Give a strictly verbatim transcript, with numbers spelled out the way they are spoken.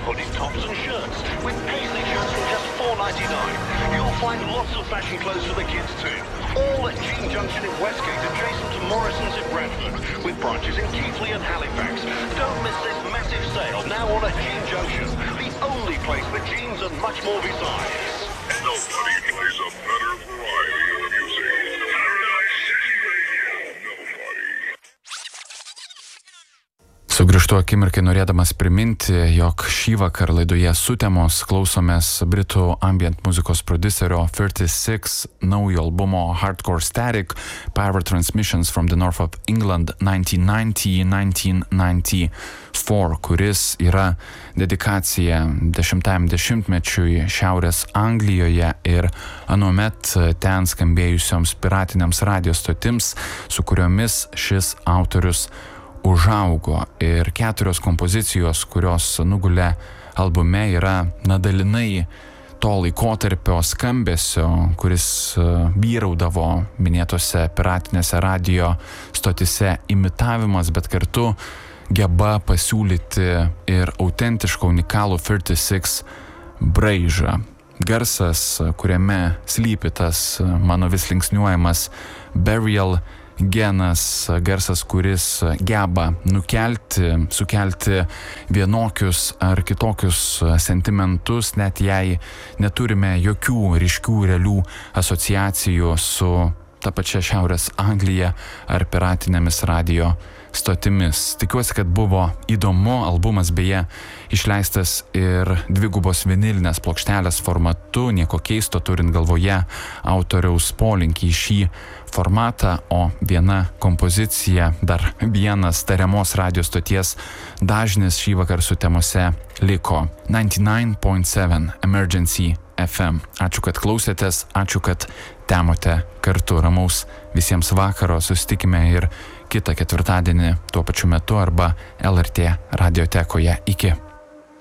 hooded tops and shirts, with paisley shirts from just four ninety-nine. You'll find lots of fashion clothes for the kids too. All at Jean Junction in Westgate, adjacent to Morrison's in Bradford, with branches in Keighley and Halifax. Don't miss this massive sale now on at Jean Junction, the only place for jeans and much more besides. Nobody plays a better variety of music. Paradise City Radio. Nobody. Sugrįžtu akimirkai norėdamas priminti, jog šį vakar laidoje Sutemos klausomės britų ambient muzikos prodiuserio thirty-six naujo albumo Hardcore Static Power Transmissions from the North of England nineteen ninety to nineteen ninety-four, kuris yra dedikacija dešimtajam dešimtmečiui Šiaurės Anglijoje ir anuomet ten skambėjusioms piratiniams radio stotims, su kuriomis šis autorius užaugo, ir keturios kompozicijos, kurios nugulė albume, yra nadalinai to laikotarpio skambesio, kuris vyraudavo minėtose piratinėse radio stotise, imitavimas, bet kartu geba pasiūlyti ir autentišką unikalų thirty-six braižą. Garsas, kuriame slypi tas mano vis linksniuojamas burial genas, garsas, kuris geba nukelti, sukelti vienokius ar kitokius sentimentus, net jei neturime jokių ryškių realių asociacijų su ta pačia Šiaurės Anglija ar piratinėmis radio stotimis. Tikiuosi, kad buvo įdomu. Albumas beje išleistas ir dvigubos vinilinės plokštelės formatu, nieko keisto turint galvoje autoriaus polinkį į šį formatą, o viena kompozicija, dar vienas tariamos radio stoties dažnis šį vakar Sutemose liko. ninety-nine point seven Emergency F M. Ačiū, kad klausėtės, ačiū, kad temote kartu. Ramaus visiems vakaro, susitikime ir kitą ketvirtadienį tuo pačiu metu arba L R T radiotekoje. Iki.